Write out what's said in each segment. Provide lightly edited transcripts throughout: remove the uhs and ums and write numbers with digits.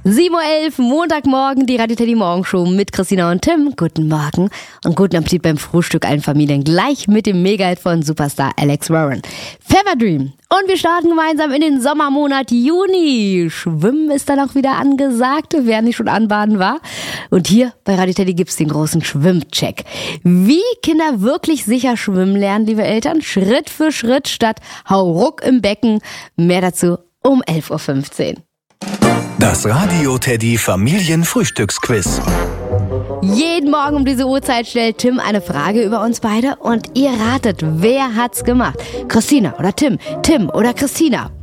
7:11 Uhr, Montagmorgen, die Radio Teddy Morgenshow mit Christina und Tim. Guten Morgen und guten Appetit beim Frühstück allen Familien. Gleich mit dem Mega-Hit von Superstar Alex Warren. Fever Dream. Und wir starten gemeinsam in den Sommermonat Juni. Schwimmen ist dann auch wieder angesagt, wer nicht schon anbaden war. Und hier bei Radio Teddy gibt's den großen Schwimmcheck. Wie Kinder wirklich sicher schwimmen lernen, liebe Eltern. Schritt für Schritt statt Hauruck im Becken. Mehr dazu um 11:15 Uhr. Das Radio Teddy Familienfrühstücksquiz. Jeden Morgen um diese Uhrzeit stellt Tim eine Frage über uns beide und ihr ratet, wer hat's gemacht? Christina oder Tim? Tim oder Christina?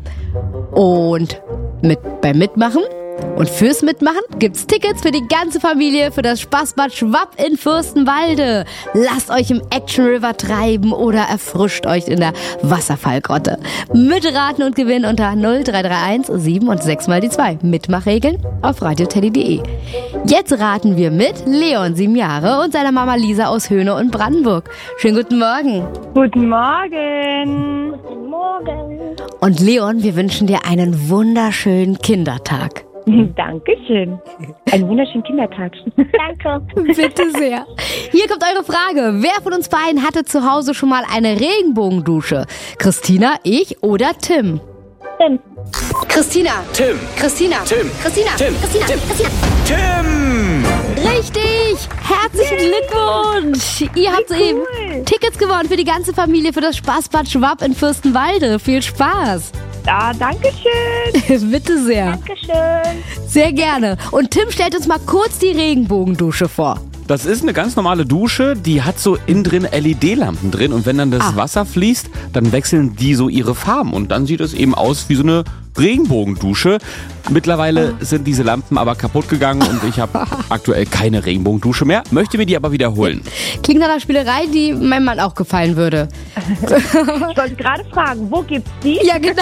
Und beim Mitmachen und fürs Mitmachen gibt's Tickets für die ganze Familie für das Spaßbad Schwapp in Fürstenwalde. Lasst euch im Action River treiben oder erfrischt euch in der Wasserfallgrotte. Mitraten und gewinnen unter 0331 7 und 6 mal die 2. Mitmachregeln auf radioteddy.de. Jetzt raten wir mit Leon, 7 Jahre, und seiner Mama Lisa aus Höhne und Brandenburg. Schönen guten Morgen. Guten Morgen. Guten Morgen. Und Leon, wir wünschen dir einen wunderschönen Kindertag. Dankeschön. Einen wunderschönen Kindertag. Danke. Bitte sehr. Hier kommt eure Frage. Wer von uns beiden hatte zu Hause schon mal eine Regenbogendusche? Christina, ich oder Tim? Tim. Christina. Tim. Christina. Tim. Christina. Tim. Christina. Tim. Christina. Tim! Richtig. Herzlichen Glückwunsch. Ihr habt soeben Tickets gewonnen für die ganze Familie für das Spaßbad Schwapp in Fürstenwalde. Viel Spaß. Ja, danke schön. Bitte sehr. Dankeschön. Sehr gerne. Und Tim stellt uns mal kurz die Regenbogendusche vor. Das ist eine ganz normale Dusche, die hat so innen drin LED-Lampen drin und wenn dann das Wasser fließt, dann wechseln die so ihre Farben und dann sieht es eben aus wie so eine Regenbogendusche. Mittlerweile sind diese Lampen aber kaputt gegangen und ich habe aktuell keine Regenbogendusche mehr, möchte mir die aber wiederholen. Klingt nach einer Spielerei, die meinem Mann auch gefallen würde. Ich wollte gerade fragen, wo gibt's die? Ja, genau.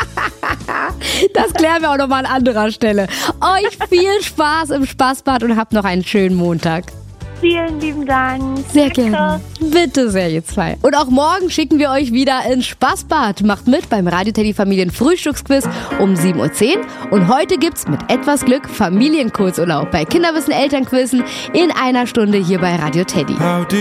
Das klären wir auch nochmal an anderer Stelle. Euch viel Spaß im Spaßbad und habt noch einen schönen Montag. Vielen lieben Dank. Sehr gerne. Bitte sehr, ihr zwei. Und auch morgen schicken wir euch wieder ins Spaßbad. Macht mit beim Radio Teddy Familien Frühstücksquiz um 7:10 Uhr. Und heute gibt's mit etwas Glück Familienkurzurlaub bei Kinderwissen Elternquizzen in einer Stunde hier bei Radio Teddy.